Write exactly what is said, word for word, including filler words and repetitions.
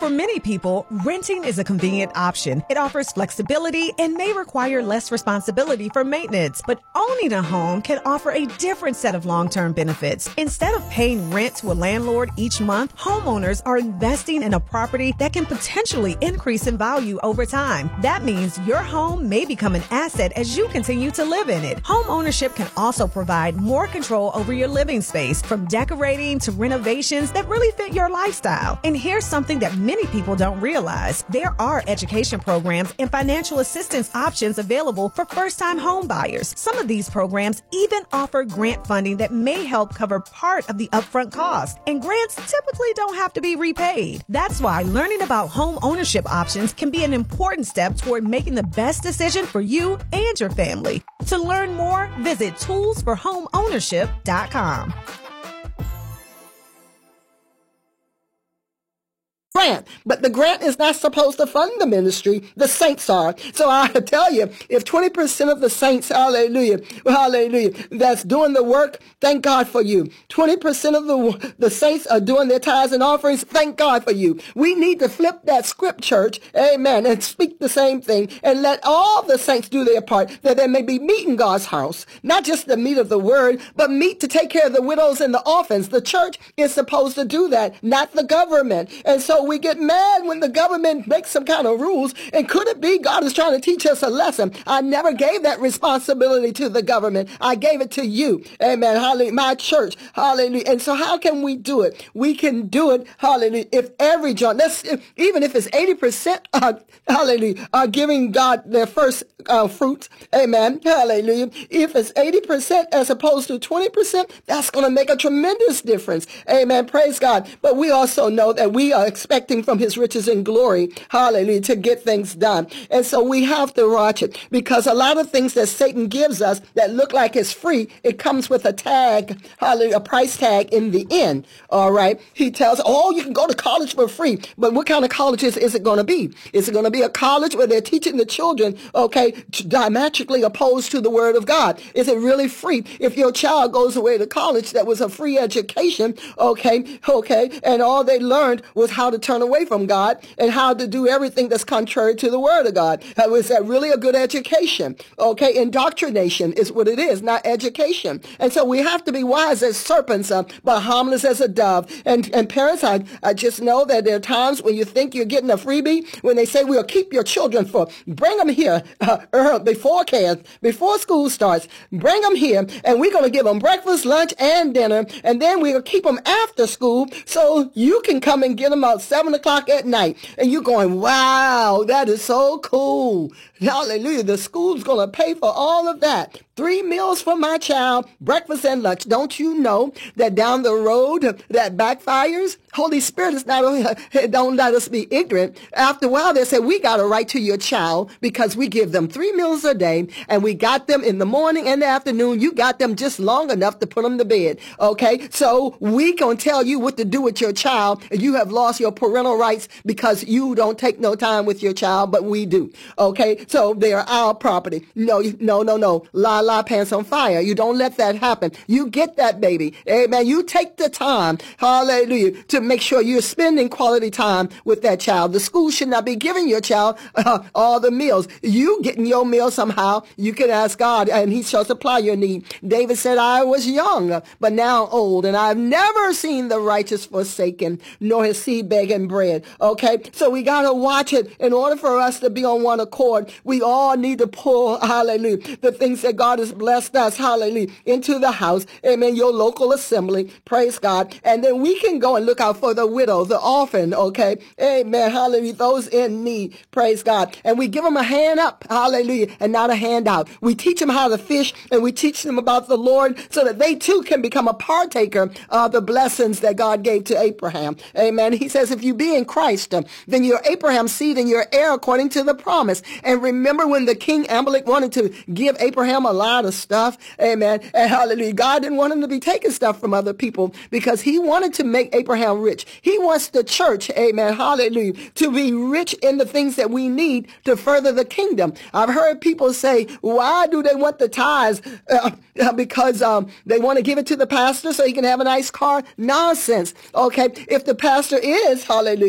many people, renting is a convenient option. It offers flexibility and may require less responsibility for maintenance, but owning a home can offer a different set of long-term benefits. Instead of paying rent to a landlord each month, homeowners are investing in a property that can potentially increase in value over time. That means your home may become an asset as you continue to live in it. Home ownership can also provide more control over your living space, from decorating to renovations that really fit your lifestyle. And here's something that many people don't realize. There are education programs and financial assistance options available for first-time home buyers. Some of these programs even offer grant funding that may help cover part of the upfront cost. And grants typically don't have to be repaid. That's why learning about home ownership options can be an important step toward making the best decision for you and your family. To learn more, visit tools for home ownership dot com. Grant, but the grant is not supposed to fund the ministry. The saints are. So I tell you, if twenty percent of the saints, hallelujah, hallelujah, that's doing the work, thank God for you. twenty percent of the, the saints are doing their tithes and offerings, thank God for you. We need to flip that script, church, amen, and speak the same thing and let all the saints do their part, that there may be meat in God's house. Not just the meat of the word, but meat to take care of the widows and the orphans. The church is supposed to do that, not the government. And so we get mad when the government makes some kind of rules. And could it be God is trying to teach us a lesson? I never gave that responsibility to the government. I gave it to you. Amen. Hallelujah. My church. Hallelujah. And so how can we do it? We can do it. Hallelujah. If every John, let's, if, even if it's eighty percent, uh, hallelujah, are giving God their first uh, fruits. Amen. Hallelujah. If it's eighty percent as opposed to twenty percent, that's going to make a tremendous difference. Amen. Praise God. But we also know that we are expecting from his riches and glory, hallelujah, to get things done. And so we have to watch it, because a lot of things that Satan gives us that look like it's free, it comes with a tag, hallelujah, a price tag in the end. All right. He tells, oh, you can go to college for free. But what kind of colleges is it going to be? Is it going to be a college where they're teaching the children, okay, diametrically opposed to the word of God? Is it really free? If your child goes away to college that was a free education, okay, okay, and all they learned was how to turn away from God and how to do everything that's contrary to the word of God. Uh, is that really a good education? Okay, indoctrination is what it is, not education. And so we have to be wise as serpents, uh, but harmless as a dove. And, and parents, I, I just know that there are times when you think you're getting a freebie, when they say, we'll keep your children for, bring them here uh, early, before camp, before school starts, bring them here, and we're going to give them breakfast, lunch, and dinner, and then we'll keep them after school so you can come and get them out seven o'clock at night. And you're going, wow, that is so cool. Hallelujah. The school's going to pay for all of that. Three meals for my child, breakfast and lunch. Don't you know that down the road that backfires? Holy Spirit is not, don't let us be ignorant. After a while, they say, we got a right to your child because we give them three meals a day and we got them in the morning and the afternoon. You got them just long enough to put them to bed. Okay. So we can tell you what to do with your child. And you have lost your parental rights because you don't take no time with your child, but we do. Okay. So they are our property. No, no, no, no. La, la, pants on fire. You don't let that happen. You get that baby. Amen. You take the time. Hallelujah. To make sure you're spending quality time with that child. The school should not be giving your child uh, all the meals. You getting your meal somehow. You can ask God and he shall supply your need. David said, I was young, but now old, and I've never seen the righteous forsaken, nor his seed begging bread. Okay. So we got to watch it. In order for us to be on one accord, we all need to pull, hallelujah, the things that God has blessed us, hallelujah, into the house. Amen. Your local assembly. Praise God. And then we can go and look out for the widow, the orphan. Okay. Amen. Hallelujah. Those in need. Praise God. And we give them a hand up. Hallelujah. And not a hand out. We teach them how to fish and we teach them about the Lord so that they too can become a partaker of the blessings that God gave to Abraham. Amen. He says, if you be in Christ, then you're Abraham's seed and you're heir according to the promise. And remember when the king Amalek wanted to give Abraham a lot of stuff. Amen. And hallelujah. God didn't want him to be taking stuff from other people because he wanted to make Abraham rich. He wants the church, amen, hallelujah, to be rich in the things that we need to further the kingdom. I've heard people say, why do they want the tithes? Uh, because um, they want to give it to the pastor so he can have a nice car? Nonsense. Okay. If the pastor is, hallelujah,